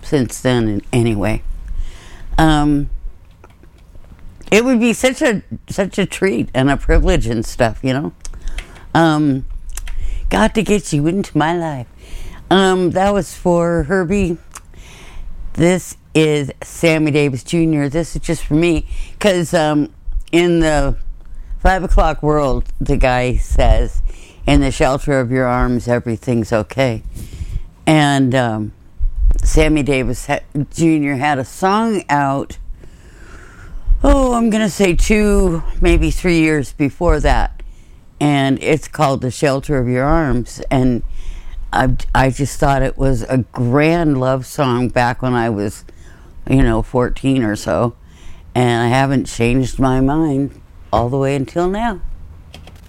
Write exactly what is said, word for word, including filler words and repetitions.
since then anyway. Um, it would be such a such a treat and a privilege and stuff, you know. Um, got to get you into my life. Um, that was for Herbie. This is Sammy Davis Junior This is just for me, because um, in the five o'clock world, the guy says, "In the shelter of your arms, everything's okay." And um, Sammy Davis ha- Junior had a song out, oh, I'm going to say two, maybe three years before that. And it's called "The Shelter of Your Arms." And I, I just thought it was a grand love song back when I was, you know, fourteen or so. And I haven't changed my mind all the way until now.